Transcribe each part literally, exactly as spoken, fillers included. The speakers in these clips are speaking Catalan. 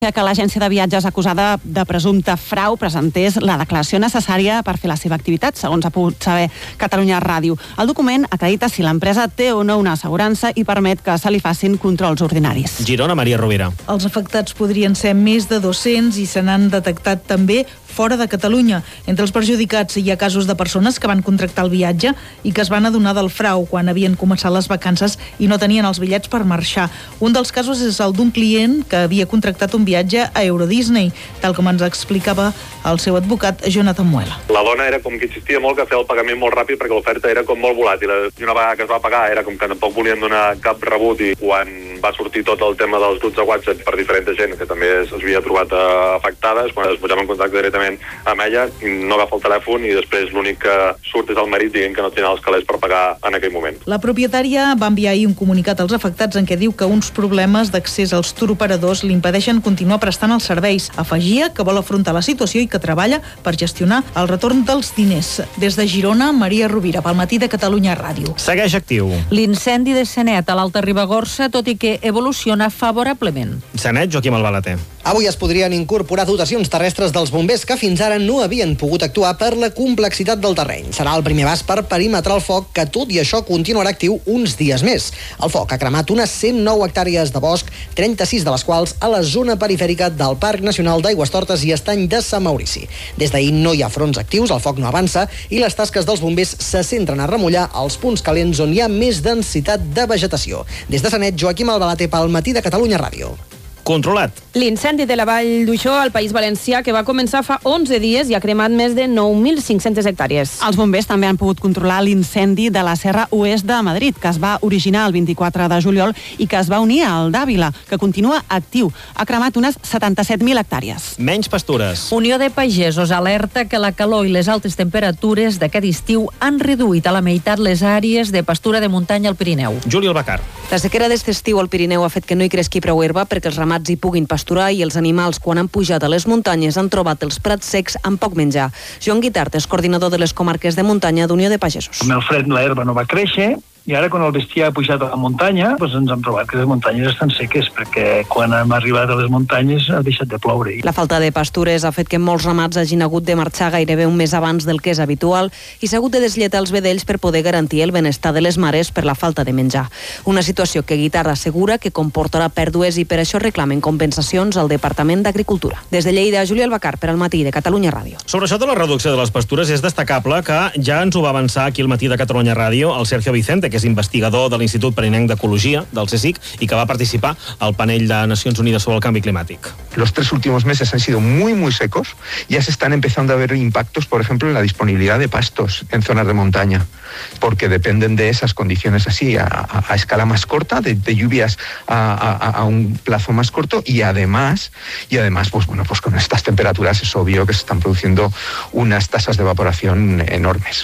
que l'agència de viatges acusada de presumpte frau presentés la declaració necessària per fer la seva activitat, segons ha pogut saber Catalunya Ràdio. El document acredita si l'empresa té o no una assegurança i permet que se li facin controls ordinaris. Girona, Maria Rovira. Els afectats podrien ser més de dos-cents i se n'han detectat també fora de Catalunya. Entre els perjudicats hi ha casos de persones que van contractar el viatge i que es van adonar del frau quan havien començat les vacances i no tenien els bitllets per marxar. Un dels casos és el d'un client que havia contractat un viatge a Euro Disney, tal com ens explicava el seu advocat Jonathan Muela. La dona era com que insistia molt que feia el pagament molt ràpid perquè l'oferta era com molt volàtil i una vegada que es va pagar era com que tampoc volien donar cap rebut i quan va sortir tot el tema dels grups de WhatsApp per diferent gent que també s'havia trobat afectades, quan es posaven en contacte directament amb ella, no agafa el telèfon i després l'únic que surt és el marit dient que no tenia els calés per pagar en aquell moment. La propietària va enviar ahir un comunicat als afectats en què diu que uns problemes d'accés als turoperadors li impedeixen continuar prestant els serveis. Afegia que vol afrontar la situació i que treballa per gestionar el retorn dels diners. Des de Girona, Maria Rovira, pel Matí de Catalunya Ràdio. Segueix actiu. L'incendi de Sanet a l'Alta Ribagorça, tot i que evoluciona favorablement. Sanet, Joaquim Albalater. Avui es podrien incorporar dotacions terrestres dels bombers que fins ara no havien pogut actuar per la complexitat del terreny. Serà el primer pas per perimetrar el foc, que tot i això continuarà actiu uns dies més. El foc ha cremat unes cent nou hectàrees de bosc, trenta-sis de les quals a la zona perifèrica del Parc Nacional d'Aigüestortes i Estany de Sant Maurici. Des d'ahir no hi ha fronts actius, el foc no avança i les tasques dels bombers se centren a remullar els punts calents on hi ha més densitat de vegetació. Des de Sanet, Joaquim Albalater, pel Matí de Catalunya Ràdio. Controlat. L'incendi de la Vall d'Uixó al País Valencià, que va començar fa onze dies i ha cremat més de nou mil cinc-centes hectàrees. Els bombers també han pogut controlar l'incendi de la Serra Oest de Madrid, que es va originar el vint-i-quatre de juliol i que es va unir al d'Àvila, que continua actiu. Ha cremat unes setanta-set mil hectàrees. Menys pastures. Unió de Pagesos alerta que la calor i les altes temperatures d'aquest estiu han reduït a la meitat les àrees de pastura de muntanya al Pirineu. Juli Albacar. La sequera d'este estiu al Pirineu ha fet que no hi cresqui prou herba perquè els ramats hi puguin pasturar i els animals, quan han pujat a les muntanyes, han trobat els prats secs amb poc menjar. Joan Guitart és coordinador de les comarques de muntanya d'Unió de Pagesos. Amb el fred la herba no va créixer i ara quan el bestiar ha pujat a la muntanya doncs ens hem trobat que les muntanyes estan seques perquè quan hem arribat a les muntanyes ha deixat de ploure. La falta de pastures ha fet que molts ramats hagin hagut de marxar gairebé un mes abans del que és habitual i s'ha hagut de deslletar els vedells per poder garantir el benestar de les mares per la falta de menjar. Una situació que Guitart assegura que comportarà pèrdues i per això reclamen compensacions al Departament d'Agricultura. Des de Lleida, Júlia Albacar, per al Matí de Catalunya Ràdio. Sobre això de la reducció de les pastures és destacable que ja ens ho va avançar aquí al Matí de Catalunya Ràdio el Sergio Vicente, que és investigador de l'Institut Pirinenc d'Ecologia, del CSIC, i que va participar al panel de Nacions Unides sobre el canvi climático. Los tres últimos meses han sido muy, muy secos. Ya se están empezando a ver impactos, por ejemplo, en la disponibilidad de pastos en zonas de montaña, porque dependen de esas condiciones así, a, a, a escala más corta, de, de lluvias a, a, a un plazo más corto, y además, y además, pues bueno, pues con estas temperaturas es obvio que se están produciendo unas tasas de evaporación enormes.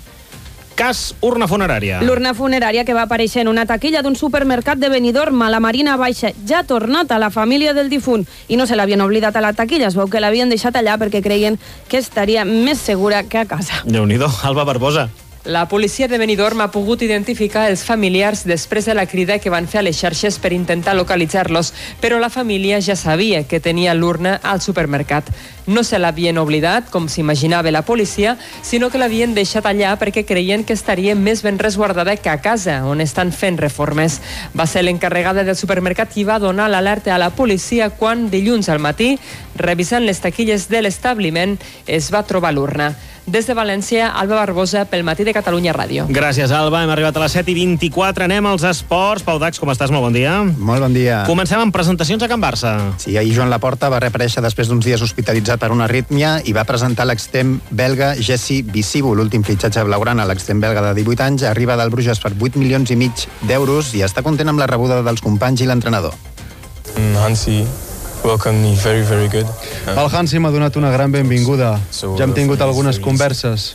Cas urna funerària. L'urna funerària que va aparèixer en una taquilla d'un supermercat de Benidorm a la Marina Baixa ja ha tornat a la família del difunt i no se l'havien oblidat a la taquilla, es veu que l'havien deixat allà perquè creien que estaria més segura que a casa. Déu-n'hi-do, Alba Barbosa. La policia de Benidorm ha pogut identificar els familiars després de la crida que van fer a les xarxes per intentar localitzar-los, però la família ja sabia que tenia l'urna al supermercat. No se l'havien oblidat, com s'imaginava la policia, sinó que l'havien deixat allà perquè creien que estaria més ben resguardada que a casa, on estan fent reformes. Va ser l'encarregada del supermercat qui va donar l'alerta a la policia quan dilluns al matí, revisant les taquilles de l'establiment, es va trobar l'urna. Des de València, Alba Barbosa, pel Matí de Catalunya Ràdio. Gràcies, Alba. Hem arribat a les set i vint-i-quatre. Anem als esports. Pau Dax, com estàs? Molt bon dia. Molt bon dia. Comencem amb presentacions a Can Barça. Sí, ahir Joan Laporta va reaparèixer després d'uns dies hospitalitzat per una arrítmia i va presentar l'extrem belga Jesse Bissibu, l'últim fitxatge blaugrana. L'extrem belga de divuit anys arriba del Bruges per vuit milions i mig d'euros i està content amb la rebuda dels companys i l'entrenador. Hansi welcomed me very, very good. El Hansi m'ha donat una gran benvinguda. Ja hem tingut algunes converses.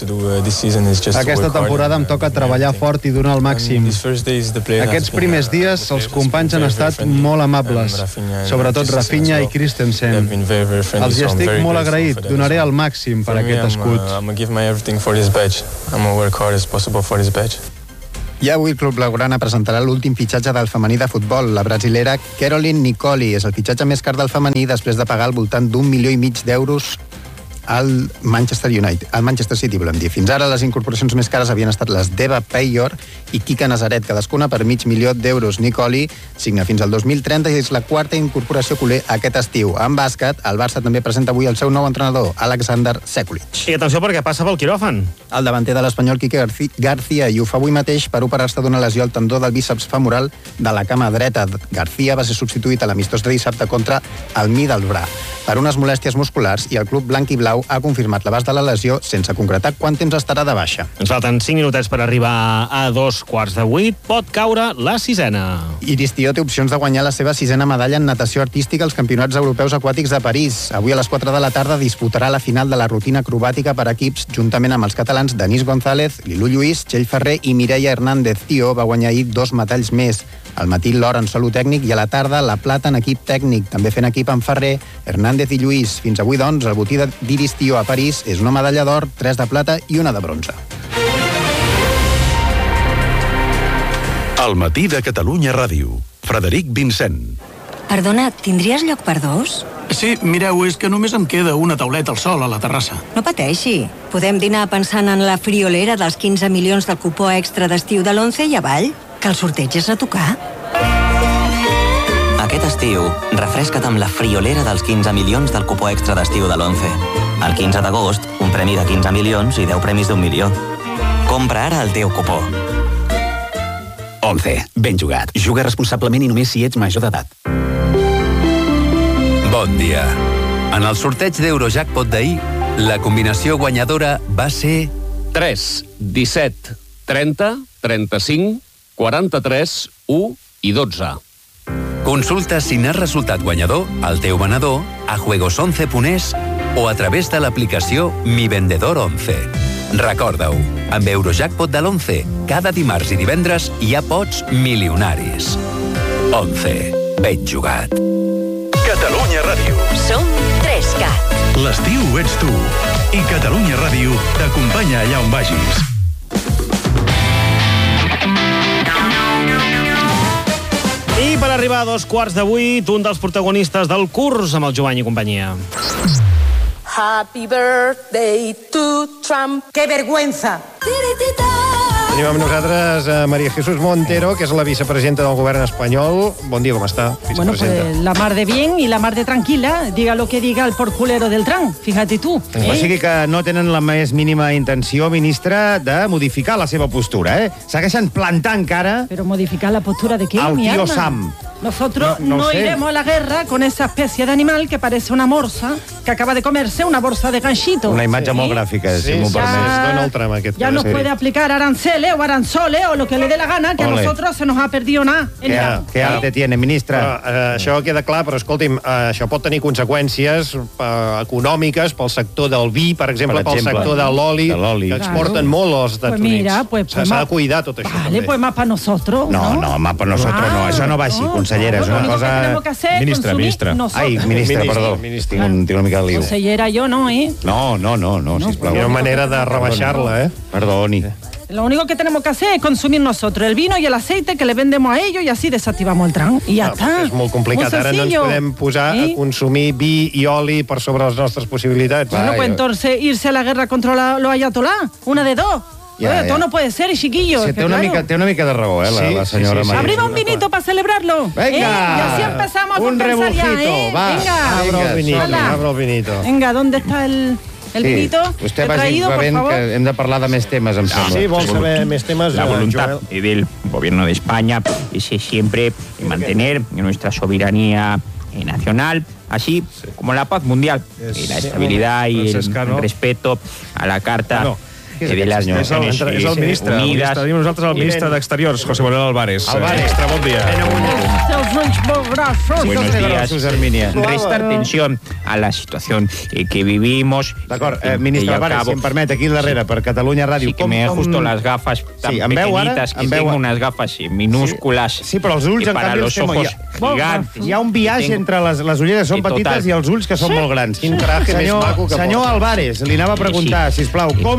Aquesta temporada em toca treballar fort i donar el màxim. Aquests primers dies els companys han estat molt amables, sobretot Rafinha i Christensen. Els hi estic molt agraït, donaré el màxim per aquest escut. I avui el Club Blaugrana presentarà l'últim fitxatge del femení de futbol. La brasilera Caroline Nicoli és el fitxatge més car del femení després de pagar al voltant d'un milió i mig d'euros al Manchester United, al Manchester City, volem dir. Fins ara les incorporacions més cares havien estat les d'Eva Payor i Kika Nazaret, cadascuna per mig milió d'euros. Nicoli signa fins al dos mil trenta i és la quarta incorporació culer aquest estiu. En bàsquet, el Barça també presenta avui el seu nou entrenador, Alexander Sekulic. I atenció perquè passa pel quiròfan. El davanter de l'Espanyol, Quique Garci- García, i ho fa avui mateix per operar-se d'una lesió al tendó del bíceps femoral de la cama dreta. García va ser substituït a l'amistós de dissabte contra el Middlesbrough per unes molèsties musculars i el club blanc i blau ha confirmat l'abast de la lesió sense concretar quant temps estarà de baixa. Ens falten cinc minutets per arribar a dos quarts de vuit. Pot caure la sisena. Iris Tió té opcions de guanyar la seva sisena medalla en natació artística als Campionats Europeus Aquàtics de París. Avui a les quatre de la tarda disputarà la final de la rutina acrobàtica per equips juntament amb els catalans Denís González, Lilu Lluís, Txell Ferrer i Mireia Hernández. Tió va guanyar ahir dos metalls més. Al matí l'or en solo tècnic i a la tarda la plata en equip tècnic. També fent equip amb Ferrer, Hernández i Lluís. Fins avui, doncs, el botí d'Iris Tió a París és una medalla d'or, tres de plata i una de bronze. El matí de Catalunya Ràdio. Frederic Vincent. Perdona, tindries lloc per dos? Sí, mireu, és que només em queda una tauleta al sol a la terrassa. No pateixi. Podem dinar pensant en la friolera dels quinze milions del cupó extra d'estiu de l'Once i avall, que el sorteig és a tocar. Aquest estiu, refresca't amb la friolera dels quinze milions del cupó extra d'estiu de l'Once. El quinze d'agost, un premi de quinze milions i deu premis d'un milió. Compra ara el teu cupó. Once, ben jugat. Juga responsablement i només si ets major d'edat. Bon dia. En el sorteig d'Eurojackpot d'ahir, la combinació guanyadora va ser... tres, disset, trenta, trenta-cinc, quaranta-tres, u i dotze. Consulta si n'has resultat guanyador al teu venedor a juegos once punt es o a través de l'aplicació Mi Vendedor once. Recorda-ho, amb Eurojackpot de l'Once, cada dimarts i divendres hi ha pots milionaris. Once, ben jugat. Catalunya Ràdio. Som tres cat. L'estiu ets tu. I Catalunya Ràdio t'acompanya allà on vagis. I per arribar a dos quarts de vuit, un dels protagonistes del curs amb el Jovany i companyia. Happy birthday to Trump. ¡Qué vergüenza! Tenim amb nosaltres a María Jesús Montero, que és la vicepresidenta del govern espanyol. Bon dia, com està, Bueno, pues la mar de bien y la mar de tranquila. Diga lo que diga el porculero del Trump. Fíjate tú. Eh? O sigui que no tenen la més mínima intenció, ministra, de modificar la seva postura, eh? Segueixen plantant cara... Pero modificar la postura de qué, al mi tío alma? Sam. Nosotros no, no, no sé. iremos a la guerra con esa especie de animal que parece una morsa, que acaba de comerse una bolsa de ganchito. Una imatge Sí. molt gràfica, Sí, si m'ho sí, permets. sí, Donald Trump, aquest. Ya nos Sí. puede aplicar aranceles o aranzoles o lo que le dé la gana, que Ole. a nosotros se nos ha perdido nada. en Què, la- què arte tiene, ministra? Però, eh, això queda clar, però escolti'm, eh, això pot tenir conseqüències eh, econòmiques pel sector del vi, per exemple, Per pel exemple. sector de l'oli, De l'oli. que exporten Claro. molt als Estats Pues mira, Units. pues- pues S'ha ma- de cuidar tot això. Vale, també. pues más para nosotros. No, no, más para nosotros no. Això no va així, consellera. És Lo una único que cosa... tenemos que hacer es Ministra, consumir ministra. nosotros. Ai, ministra, Ministra, perdó. ministra. Tinc, un, tinc una mica de lío. Consellera, yo no, ¿eh? No, no, no, no, sisplau. Hi ha una manera de rebaixar-la, eh? Perdoni. Lo único que tenemos que hacer es consumir nosotros el vino y el aceite que le vendemos a ellos y así desactivamos el tran. I ja Ah, està. És molt complicat. Muy Ara no ens sencillo. podem posar ¿Eh? a consumir vi i oli per sobre les nostres possibilitats. Bueno, pues entonces irse a la guerra contra la- los ayatolás. Una de dos. Ya, Oye, ya. Todo no puede ser, chiquillos. Sí, es que té, una claro. mica, té una mica de raó, eh, la, Sí, la sí, senyora sí, sí. Maria. Abrimos un vinito para celebrarlo. Venga. ¿eh? Y así empezamos a Un compensar ya, rebujito, ¿eh? va. Venga. Abro el vinito, Hala. abro el vinito. Venga, ¿dónde está el, el vinito? Vostè He vagi traído, por bevent, favor. que hem de parlar de més temes, em sembla. Sí, vol saber més temes, La eh, voluntad Joel? del gobierno de España es siempre mantener nuestra soberanía eh, nacional, así como la paz mundial, y la estabilidad y el Francescano. respeto a la Carta No. eh, de las És el, Naciones és el ministre, el Unidas. ministre. Tenim nosaltres el ministre d'Exteriors, José Manuel Álvarez. Álvarez. Ministre, bon dia. Seus ulls molt grossos. Buenos días. grossos, Hermínia. Restar tensión a la situación eh, que vivimos. D'acord, eh, que ministre lleva a Álvarez, cabo- si em permet, aquí al darrere, per Catalunya Ràdio. Sí, que me he justo las gafas tan Sí, em veu ara? pequeñitas, que Em veu tengo a- unas gafas eh, minúsculas. Sí, però els ulls, que en para canvi, los els fem... ojos Hi ha, gigantes. hi ha un viatge Tengo- entre les, les ulleres són Sí, total. petites i els ulls que són molt grans. Quin traje més senyor, maco que senyor porta. Álvarez, li anava a preguntar, sisplau, com gestiona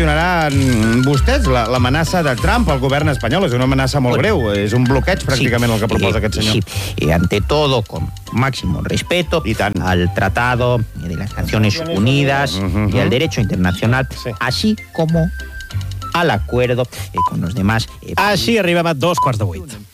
gestionaran vostès l'amenaça de Trump al govern espanyol? És una amenaça molt greu, és un bloqueig pràcticament el que proposa aquest senyor. Sí, y ante todo con máximo respeto al Tratado de las Naciones Unidas y al derecho internacional, así como al acuerdo eh, con los demás. Eh, Així arribem a dos quarts de vuit.